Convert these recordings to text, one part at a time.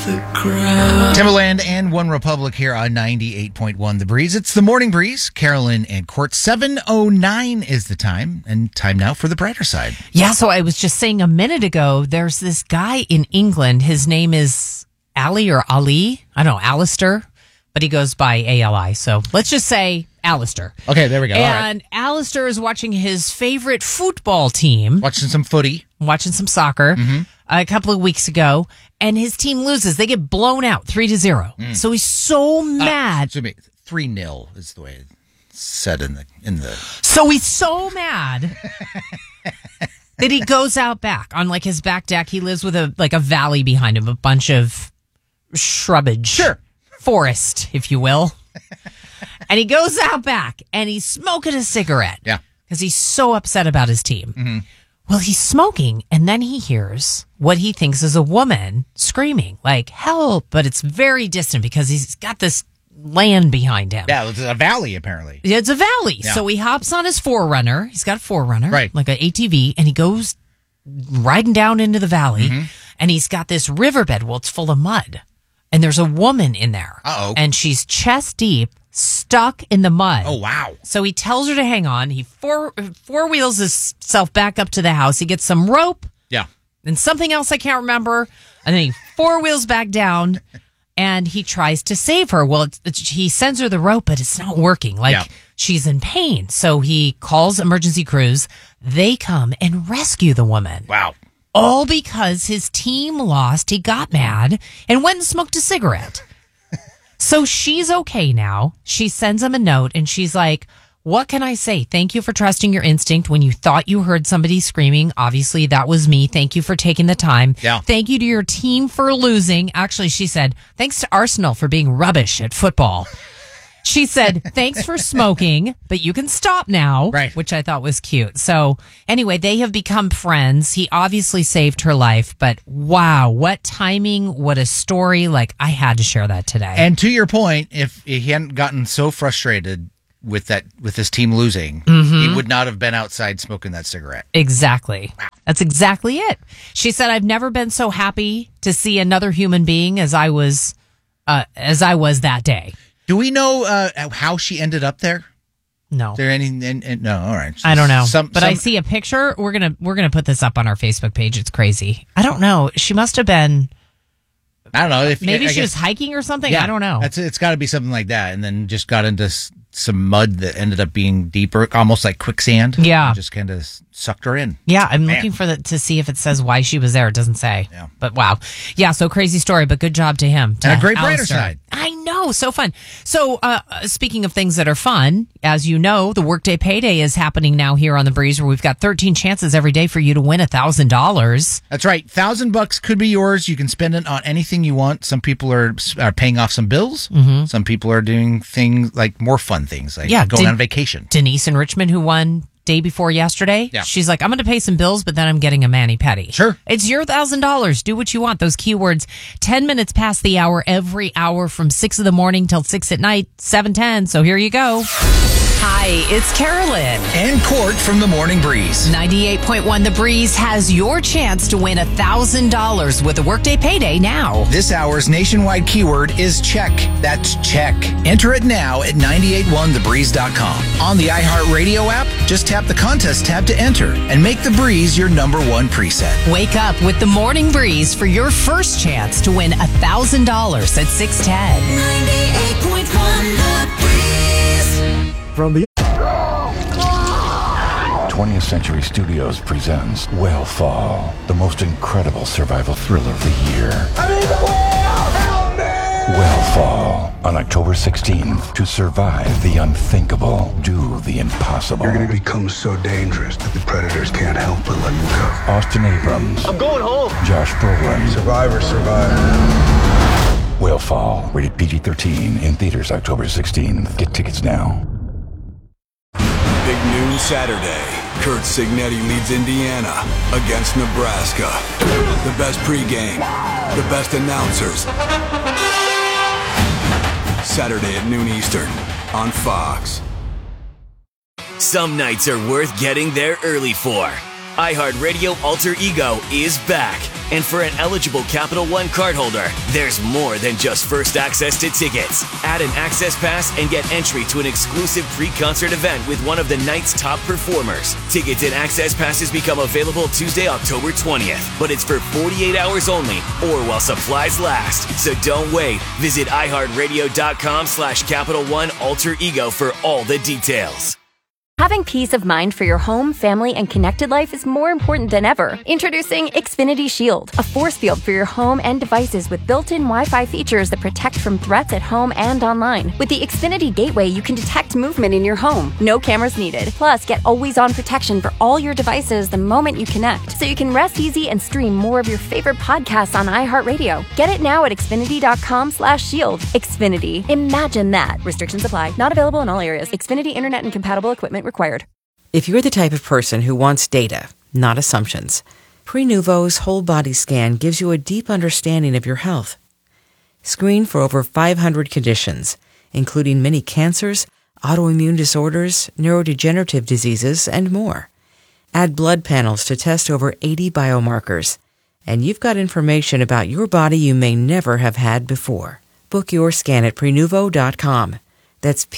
Timbaland and One Republic here on 98.1 The Breeze. It's the Morning Breeze. Carolyn and Court. 7:09 is the time, and time now for the brighter side. Yeah, so I was just saying a minute ago, there's this guy in England. His name is Ali or Ali. I don't know, Alistair, but he goes by ALI. So let's just say Alistair. Okay, there we go. And Alistair is watching his favorite football team. Watching some footy. Watching some soccer a couple of weeks ago, and his team loses. They get blown out 3-0. So he's so mad. 3-0 is the way it's said in the. So he's so mad that he goes out back on like his back deck. He lives with a valley behind him, a bunch of shrubbage. Sure. Forest, if you will. And he goes out back and he's smoking a cigarette. Yeah. Because he's so upset about his team. Mm-hmm. Well, he's smoking, and then he hears what he thinks is a woman screaming, like, help, but it's very distant because he's got this land behind him. Yeah, it's a valley, apparently. Yeah, it's a valley. Yeah. So he hops on his 4Runner. He's got a 4Runner, right, like an ATV, and he goes riding down into the valley, and he's got this riverbed. Well, it's full of mud, and there's a woman in there. Uh-oh. And she's chest deep, stuck in the mud. Oh, wow. So he tells her to hang on. He four wheels himself back up to the house. He gets some rope. Yeah. And something else I can't remember. And then he 4 wheels back down and he tries to save her. Well, he sends her the rope, but it's not working. She's in pain. So he calls emergency crews. They come and rescue the woman. Wow. All because his team lost. He got mad and went and smoked a cigarette. So she's okay now. She sends him a note and she's like, what can I say? Thank you for trusting your instinct when you thought you heard somebody screaming. Obviously, that was me. Thank you for taking the time. Yeah. Thank you to your team for losing. Actually, she said, thanks to Arsenal for being rubbish at football. She said, thanks for smoking, but you can stop now, right? Which I thought was cute. So anyway, they have become friends. He obviously saved her life, but wow, what timing, what a story. Like, I had to share that today. And to your point, if he hadn't gotten so frustrated with his team losing, he would not have been outside smoking that cigarette. Exactly. Wow. That's exactly it. She said, I've never been so happy to see another human being as I was that day. Do we know how she ended up there? No. Is there any? No. All right. I don't know. I see a picture. We're gonna put this up on our Facebook page. It's crazy. I don't know. She must have been. I don't know. Maybe she was hiking or something. Yeah, I don't know. It's got to be something like that, and then just got into some mud that ended up being deeper, almost like quicksand. Yeah. Just kind of sucked her in. Yeah, I'm looking to see if it says why she was there. It doesn't say. Yeah. But wow. Yeah, so crazy story, but good job to him. And a great brighter Alistair. side. I know, so fun. So speaking of things that are fun, as you know, the Workday Payday is happening now here on The Breeze, where we've got 13 chances every day for you to win $1,000. That's right. $1,000 could be yours. You can spend it on anything you want. Some people are paying off some bills. Some people are doing things like more fun things, like going on vacation. Denise in Richmond, who won day before yesterday, she's like, I'm going to pay some bills, but then I'm getting a mani-pedi. Sure. It's your $1,000. Do what you want. Those keywords, 10 minutes past the hour, every hour from 6 in the morning till 6 at night, 7:10. So here you go. Hi, it's Carolyn. And Court from the Morning Breeze. 98.1 The Breeze has your chance to win $1,000 with a Workday Payday now. This hour's nationwide keyword is check. That's check. Enter it now at 981thebreeze.com. On the iHeartRadio app, just tap the contest tab to enter and make The Breeze your #1 preset. Wake up with the Morning Breeze for your first chance to win $1,000 at 6:10. 98.1 The Breeze. From the 20th Century Studios presents Whale the most incredible survival thriller of the year. Whale on October 16th. To survive the unthinkable, do the impossible. You're going to become so dangerous that the predators can't help but let you go. Austin Abrams. I'm going home. Josh Brolin. Survivor. Whale, rated PG-13, in theaters October 16th. Get tickets now. Big noon Saturday. Kurt Signetti leads Indiana against Nebraska. The best pregame, the best announcers. Saturday at noon Eastern on Fox. Some nights are worth getting there early for. iHeartRadio Alter Ego is back. And for an eligible Capital One cardholder, there's more than just first access to tickets. Add an Access Pass and get entry to an exclusive pre-concert event with one of the night's top performers. Tickets and Access Passes become available Tuesday, October 20th, but it's for 48 hours only or while supplies last. So don't wait. Visit iHeartRadio.com/Capital One Alter Ego for all the details. Having peace of mind for your home, family, and connected life is more important than ever. Introducing Xfinity Shield, a force field for your home and devices with built-in Wi-Fi features that protect from threats at home and online. With the Xfinity Gateway, you can detect movement in your home. No cameras needed. Plus, get always-on protection for all your devices the moment you connect, so you can rest easy and stream more of your favorite podcasts on iHeartRadio. Get it now at Xfinity.com/shield. Xfinity. Imagine that. Restrictions apply. Not available in all areas. Xfinity Internet and compatible equipment required. If you're the type of person who wants data, not assumptions, Prenuvo's whole body scan gives you a deep understanding of your health. Screen for over 500 conditions, including many cancers, autoimmune disorders, neurodegenerative diseases, and more. Add blood panels to test over 80 biomarkers, and you've got information about your body you may never have had before. Book your scan at Prenuvo.com. That's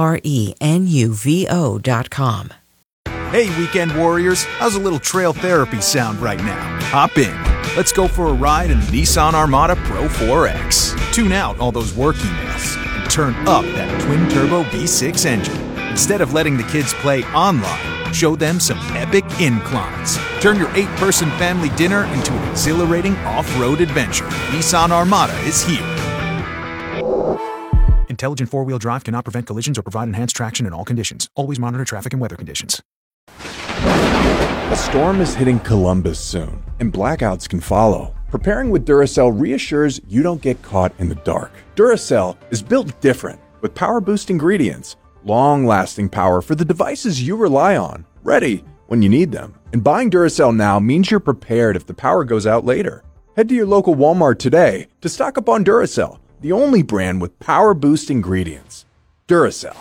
Prenuvo.com. Hey, weekend warriors, how's a little trail therapy sound right now? Hop in. Let's go for a ride in the Nissan Armada Pro 4X. Tune out all those work emails and turn up that twin-turbo V6 engine. Instead of letting the kids play online, show them some epic inclines. Turn your 8-person family dinner into an exhilarating off-road adventure. Nissan Armada is here. Intelligent four-wheel drive cannot prevent collisions or provide enhanced traction in all conditions. Always monitor traffic and weather conditions. A storm is hitting Columbus soon, and blackouts can follow. Preparing with Duracell reassures you don't get caught in the dark. Duracell is built different, with power-boost ingredients, long-lasting power for the devices you rely on, ready when you need them. And buying Duracell now means you're prepared if the power goes out later. Head to your local Walmart today to stock up on Duracell, the only brand with power-boost ingredients. Duracell.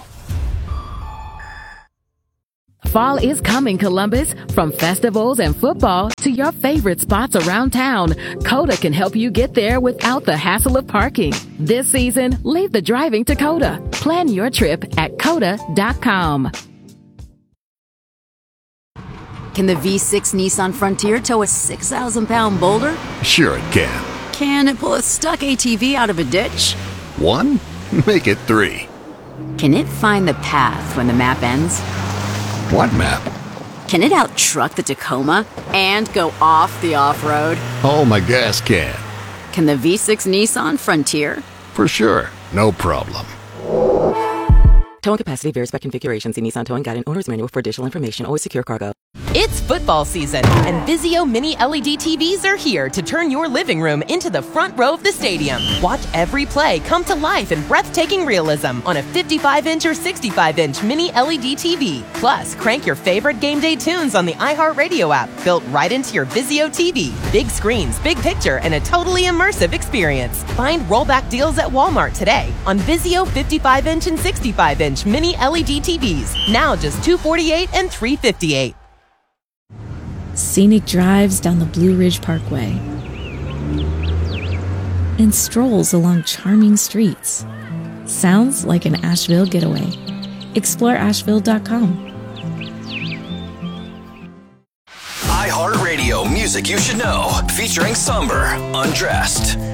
Fall is coming, Columbus. From festivals and football to your favorite spots around town, Coda can help you get there without the hassle of parking. This season, leave the driving to Coda. Plan your trip at Coda.com. Can the V6 Nissan Frontier tow a 6,000-pound boulder? Sure it can. Can it pull a stuck ATV out of a ditch? 1? Make it 3. Can it find the path when the map ends? What map? Can it out-truck the Tacoma and go off the off-road? Oh, my gas can. Can the V6 Nissan Frontier? For sure. No problem. Towing capacity varies by configuration. See Nissan Towing Guide and Owner's Manual for additional information. Always secure cargo. It's football season, and Vizio Mini LED TVs are here to turn your living room into the front row of the stadium. Watch every play come to life in breathtaking realism on a 55-inch or 65-inch Mini LED TV. Plus, crank your favorite game day tunes on the iHeartRadio app, built right into your Vizio TV. Big screens, big picture, and a totally immersive experience. Find rollback deals at Walmart today on Vizio 55-inch and 65-inch Mini LED TVs. Now just $248 and $358. Scenic drives down the Blue Ridge Parkway, and strolls along charming streets. Sounds like an Asheville getaway. Explore Asheville.com. iHeartRadio Music You Should Know, featuring Somber, Undressed.